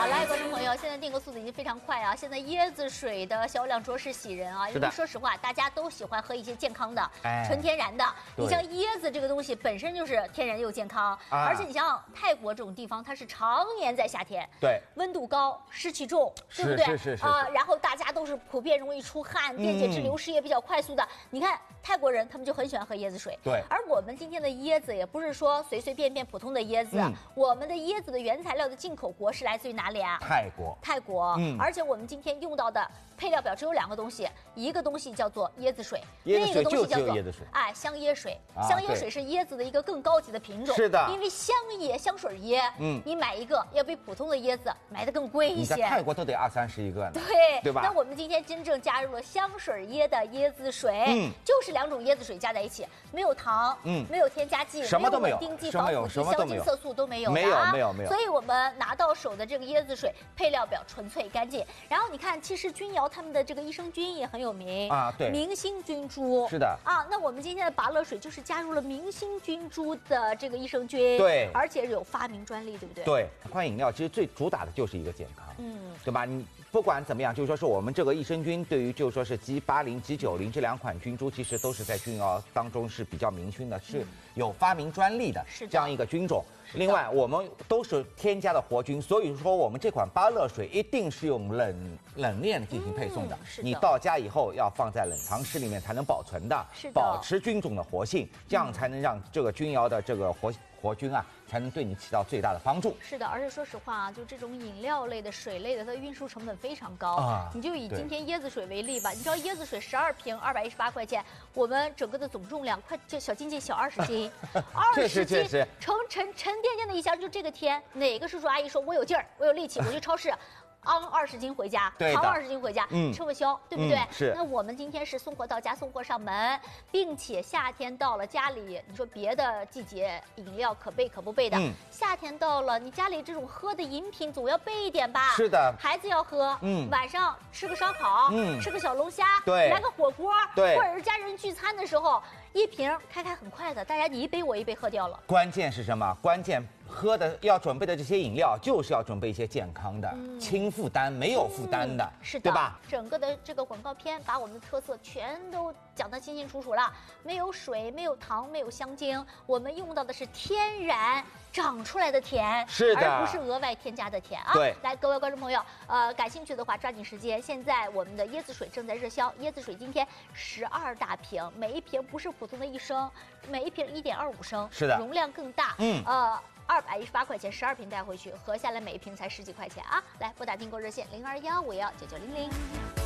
好，来，观众朋友，现在订购速度已经非常快啊！现在椰子水的销量着实喜人啊，因为说实话，大家都喜欢喝一些健康的、纯天然的。你像椰子这个东西本身就是天然又健康，而且你像泰国这种地方，它是常年在夏天， 对， 温度高，湿气重，对不对？ 是啊，然后大家都是普遍容易出汗，电解质流失也比较快速的。你看泰国人，他们就很喜欢喝椰子水。 对， 而我们今天的椰子也不是说随随便便普通的椰子，我们的椰子的原材料的进口国是来自于哪里啊？泰国，而且我们今天用到的配料表只有2个东西，一个东西叫做椰子水，另一个东西叫做香椰水。香椰水是椰子的一个更高级的品种， 是的， 因为香水椰，你买一个要比普通的椰子买的更贵一些。 你在泰国都得20-30一个呢， 对吧？ 那我们今天真正加入了香水椰的椰子水，就是2种椰子水加在一起，没有糖，没有添加剂， 什么都没有， 丁剂、防腐剂、消金色素都没有的， 没有。 所以我们拿到手的这个椰子水配料表纯粹干净。然后你看，其实君瑶他们的这个益生菌也很有名啊，对， 明星菌株是的啊。那我们今天的拔乐水就是加入了明星菌株的这个益生菌， 对， 而且有发明专利，对不对？ 对，这款饮料其实最主打的就是一个健康，对吧？你不管怎么样，就是说是我们这个益生菌对于就是说是 G80、G90这2款菌株，其实都是在君瑶当中是比较明星的，是有发明专利的这样一个菌种。另外，我们都是添加的活菌，所以说我们这款芭乐水一定是用冷链进行配送的。你到家以后要放在冷藏室里面才能保存的，保持菌种的活性，这样才能让这个君瑶的这个活菌啊，才能对你起到最大的帮助。 是的，而且说实话啊，就这种饮料类的、水类的，它的运输成本非常高啊。你就以今天椰子水为例吧，你知道椰子水12瓶218块钱，我们整个的总重量快就小斤斤小20斤，20斤沉甸甸的一箱，就这个天，哪个叔叔阿姨说我有劲儿，我有力气，我去超市。昂20斤回家，糖20斤回家，吃不消，对不对？ 是。 那我们今天是送货到家，送货上门，并且夏天到了，家里你说别的季节饮料可备可不备的，夏天到了，你家里这种喝的饮品总要备一点吧？ 是的， 孩子要喝，晚上吃个烧烤，吃个小龙虾， 对， 来个火锅， 对， 或者是家人聚餐的时候，一瓶开很快的，大家你一杯我一杯喝掉了。 关键是什么？关键喝的要准备的这些饮料，就是要准备一些健康的、轻负担、没有负担的， 是的， 对吧？ 整个的这个广告片把我们的特色全都讲得清清楚楚了，没有水，没有糖，没有香精，我们用到的是天然长出来的甜， 是的， 而不是额外添加的甜啊。 对， 来，各位观众朋友，感兴趣的话抓紧时间，现在我们的椰子水正在热销，椰子水今天12大瓶，每一瓶不是普通的1升，每一瓶1.25升， 是的， 容量更大，218块钱12瓶带回去，合下来每一瓶才10几块钱啊！来拨打订购热线0215519900。